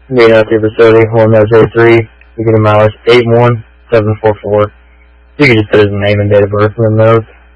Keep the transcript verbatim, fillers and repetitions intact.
Being out the facility, one military three, you get a mileage eight one seven four four. You can just put his name and date of birth in the notes.